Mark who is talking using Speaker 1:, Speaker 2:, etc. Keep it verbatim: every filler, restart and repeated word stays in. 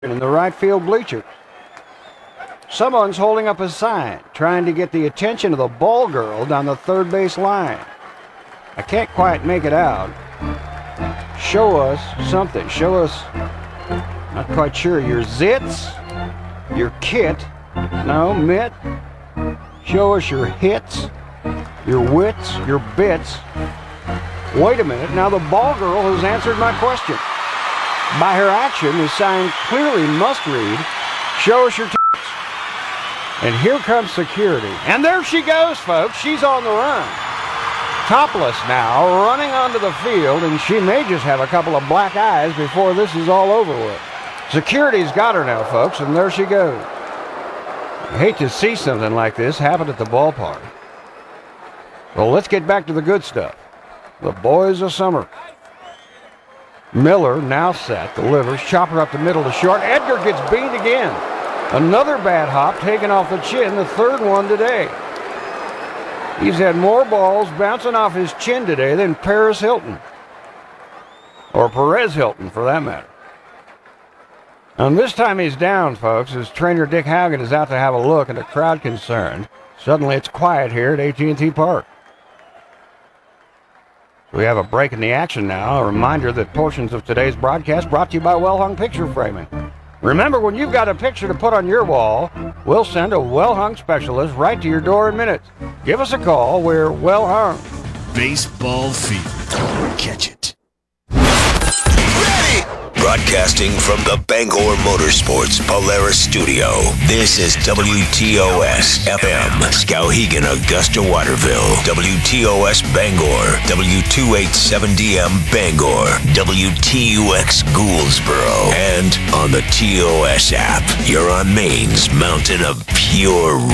Speaker 1: in the right field bleachers. Someone's holding up a sign, trying to get the attention of the ball girl down the third base line. I can't quite make it out. Show us something. Show us, not quite sure, your zits, your kit, no, mitt. Show us your hits, your wits, your bits. Wait a minute, now the ball girl has answered my question. By her action, the sign clearly must read, show us your tits. And here comes security. And there she goes, folks. She's on the run. Topless now, running onto the field, and she may just have a couple of black eyes before this is all over with. Security's got her now, folks, and there she goes. I hate to see something like this happen at the ballpark. Well, let's get back to the good stuff. The boys of summer. Miller, now set, delivers. Chopper up the middle to short. Edgar gets beat again. Another bad hop taken off the chin, the third one today. He's had more balls bouncing off his chin today than Paris Hilton. Or Perez Hilton, for that matter. And this time he's down, folks, as trainer Dick Haugen is out to have a look and a crowd concerned. Suddenly it's quiet here at A T and T Park. We have a break in the action now. A reminder that portions of today's broadcast brought to you by Well Hung Picture Framing. Remember, when you've got a picture to put on your wall, we'll send a Well Hung specialist right to your door in minutes. Give us a call. We're Well Hung.
Speaker 2: Baseball fever. Catch it.
Speaker 3: Ready! Broadcasting from the Bangor Motorsports Polaris Studio. This is W T O S F M, Skowhegan, Augusta, Waterville. W T O S Bangor, W two eighty-seven D M Bangor, W T U X Gouldsboro, and on the T O S app. You're on Maine's mountain of pure